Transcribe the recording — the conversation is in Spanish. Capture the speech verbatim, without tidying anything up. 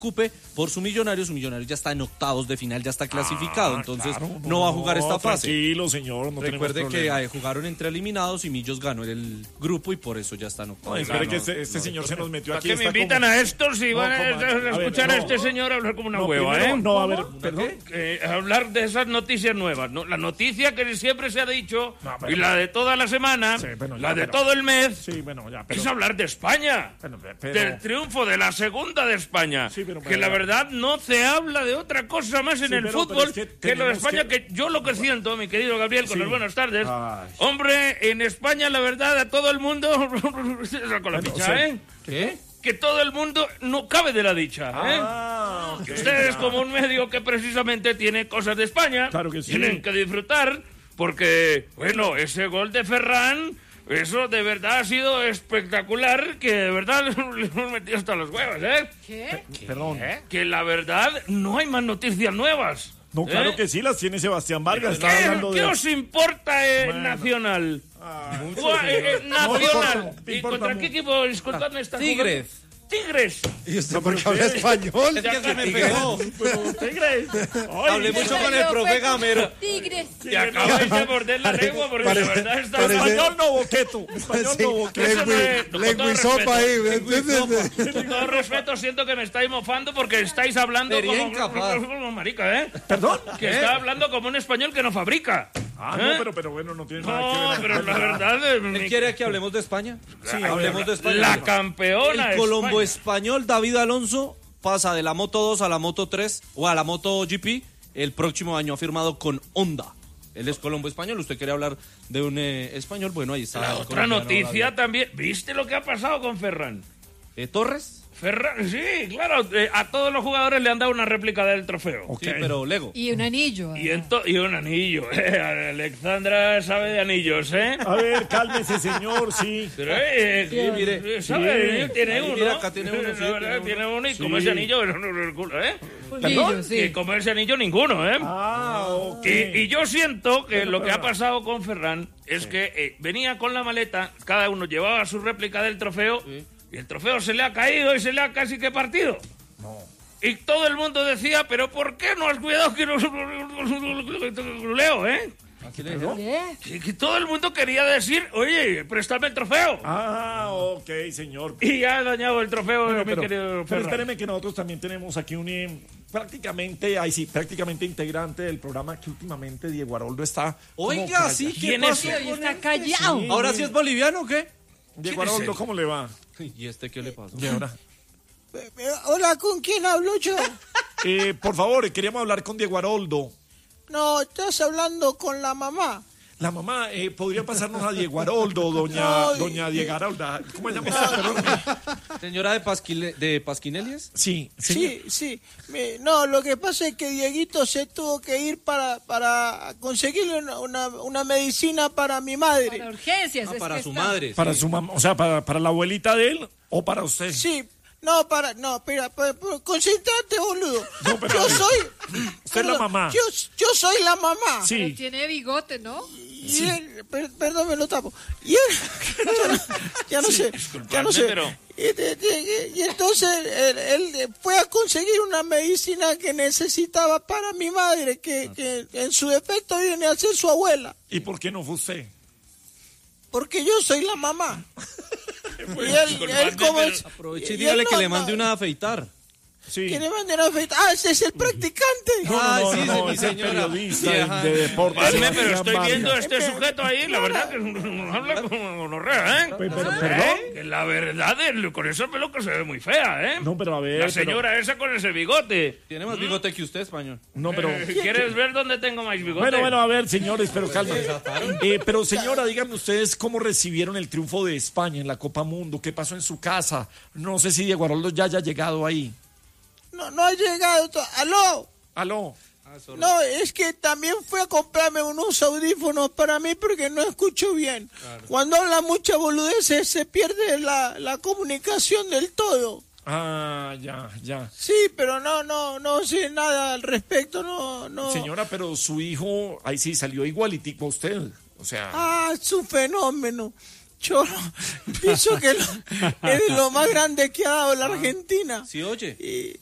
preocupe por su Millonario, su Millonario ya está en octavos de final, ya está clasificado, ah, entonces claro, no, no va a jugar esta fase. Tranquilo, señor, no Recuerde tenemos que problema. eh, jugaron entre eliminados y Millos ganó el grupo y por eso ya está en octavos. No, espere Claro, que no, este, este no, señor no, se nos metió ¿A aquí. qué me está invitan como- a estos si No, van a, ¿cómo? a A ver, escuchar no. a este señor hablar como una No, hueva, primero, eh? no, a ver, perdón. Eh, hablar de esas noticias nuevas, ¿no? La noticia que siempre se ha dicho, No, pero- y la de toda la semana, Sí, bueno, ya, la de pero- todo el mes, Sí, bueno, ya, pero... es hablar de España. Bueno, pero- Del triunfo de la segunda de España. Sí, pero- que la verdad no se habla de otra cosa más en Sí, el pero- pero fútbol es que que, lo de tenemos España, que- que... yo lo que siento, mi querido Gabriel, con Sí. las buenas tardes. Ay. Hombre, en España la verdad a todo el mundo... con la Bueno, ficha, o sea, ¿eh? ¿Qué? Que todo el mundo no cabe de la dicha, ¿eh? Ah, ok, Ustedes ya. como un medio que precisamente tiene cosas de España, Claro que sí. tienen que disfrutar, porque, bueno, ese gol de Ferran, eso de verdad ha sido espectacular, que de verdad le hemos metido hasta los huevos, ¿eh? ¿Qué? Perdón. Que la verdad no hay más noticias nuevas. No, claro ¿eh? que sí, las tiene Sebastián Vargas. ¿Qué, Estaba hablando qué de... os importa eh, Bueno. Nacional? Mucho, Gua- eh, eh, señor. No Nacional. importa, ¿Y importa contra mucho. qué equipo? Disculpadme esta Tigres. jugada. Tigres. ¿Y usted No, por pero qué habla ¿qué? español? Es que se me Tigres. pegó. Pero, Tigres. Ay, Hablé mucho con el profe Gamero. Tigres. Te acabáis de morder la lengua porque Parece- de verdad está parece- Español no boqueto. Español Sí, no boqueto. Eso no es- lengui- con lengua y todo sopa ahí. respeto. Con todo respeto, siento que me estáis mofando porque estáis hablando Sería como, incapaz. como marica, ¿eh? ¿Perdón? Que está hablando como un español que no fabrica. Ah, ¿eh? no, pero, pero bueno, no tiene nada que No, ver. pero la verdad... eh, ¿Él mi- quiere que hablemos de España? Sí, hablemos de España. La campeona El Colombo España. español David Alonso pasa de la Moto dos a la Moto tres o a la Moto G P. El próximo año ha firmado con Honda. Él es Colombo español. ¿Usted quiere hablar de un eh, español? Bueno, ahí está. La el otra colombiano noticia David. también. ¿Viste lo que ha pasado con Ferran? Eh, ¿Torres? Ferran, sí, claro. eh, a todos los jugadores le han dado una réplica del trofeo. Ok. Sí, pero Lego. Y un anillo. Y, ento- y un anillo. eh, Alexandra sabe de anillos, ¿eh? A ver, cálmese, señor, sí. Pero, eh, Sí, mire. eh, ¿sabe? Sí. Tiene Ahí, uno. mira, acá tiene uno, sí, La verdad, tiene uno. tiene uno y Sí. como ese anillo, no, no, no, el culo, ¿eh? Anillo, sí. Y como ese anillo, ninguno, ¿eh? Ah, ok. Y, y yo siento que Bueno, lo que pero- ha pasado con Ferran es que eh, venía con la maleta, cada uno llevaba su réplica del trofeo y el trofeo se le ha caído y se le ha casi que partido. Y todo el mundo decía, pero ¿por qué no has cuidado que no... Leo, ¿eh? ¿Qué? Que, que todo el mundo quería decir, oye, préstame el trofeo. Ah, ok, señor. Y ya ha dañado el trofeo, Bueno, mi pero, querido pero Ferran. espéreme que nosotros también tenemos aquí un eh, prácticamente, ahí sí, prácticamente integrante del programa que últimamente Diego Aroldo está. como Oiga, callado. sí, ¿qué ¿Quién es? pasó? Hoy está callado. ¿Ahora sí es boliviano o qué? Diego ¿Quién es Aroldo, él? ¿cómo le va? ¿Y este qué le pasó? Y ahora, Hola, ¿con quién hablo yo? eh, por favor, queríamos hablar con Diego Aroldo. No, estás hablando con la mamá. La mamá, eh, ¿podría pasarnos a Diego Aroldo, doña, No, doña y- Diego Arolda? ¿Cómo se llama usted, perdón? ¿Señora de, Pasquile, de Pasquinelias? Sí, sí. Sí, sí. Me- no, lo que pasa es que Dieguito se tuvo que ir para, para conseguirle una, una, una medicina para mi Para madre. urgencias. Ah, es para que su está- madre. Para sí. su mamá, o sea, para, para la abuelita de él o para usted. Sí, no, para, no, espera, pa- pa- concentrate, boludo. No, pero yo a ver. soy... Usted es la mamá. Yo, yo soy la mamá. Pero Sí. tiene bigote, ¿no? Y él, per- perdón, me lo tapo. Y él, ya no, ya no sé, ya no sé. pero- Y, de- de- y entonces él, él fue a conseguir una medicina que necesitaba para mi madre, que, que en su defecto viene a ser su abuela, ¿Y por qué no fue usted? porque yo soy la mamá. Y él, él como es... Aproveche y y dígale él que no- le mande no- una a afeitar. Sí. Que le mande una afeita- Ah, ese es el practicante. No, no, Ay, no, sí, no, sí, mi ese señora. periodista Vieja. de, de deportes. Hazme, pero Sebastián estoy viendo a Vargas. este sujeto ahí, la verdad que nos habla como gonorrea, ¿eh? Pero, pero, ¿Eh? perdón. Que la verdad, el- con esa peluca se ve muy fea, ¿eh? No, pero a ver. La pero- señora esa con ese bigote. Tiene más bigote que usted, español. no, pero. Eh, ¿Quieres ver dónde tengo más bigote? Bueno, bueno, a ver, señores, pero cálmense. Eh, pero, señora, díganme ustedes cómo recibieron el triunfo de España en la Copa Mundo. ¿Qué pasó en su casa? No sé si Diego Aroldo ya haya llegado ahí. No, no ha llegado. to- ¡Aló! Aló. No, es que también fue a comprarme unos audífonos para mí porque no escucho bien. Cuando habla mucha boludeces se pierde la, la comunicación del todo. Ah, ya, ya. Sí, pero no, no, no sé nada al respecto, no, no. Señora, pero su hijo, ahí sí salió igualitico a usted. O sea. Ah, es un fenómeno. Yo no- pienso que lo- es lo más grande que ha dado la Argentina. Sí, oye. Y,